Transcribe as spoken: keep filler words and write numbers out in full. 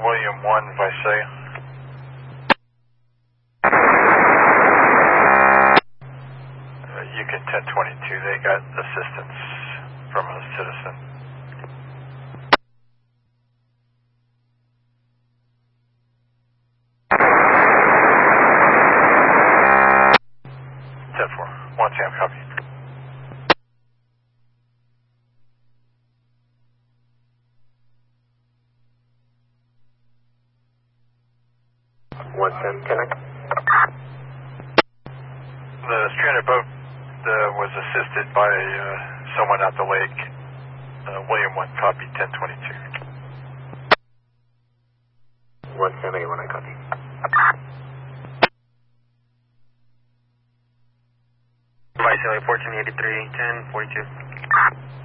William one, Visalia. Uh, Yukon ten twenty-two, they got assistance from a citizen. ten four, one Sam, copy. one ten, connect. The stranded boat uh, was assisted by uh, someone at the lake. Uh, William one, copy, ten twenty-two. one ten, A one, I copy. Visalia fourteen eighty-three, ten forty-two.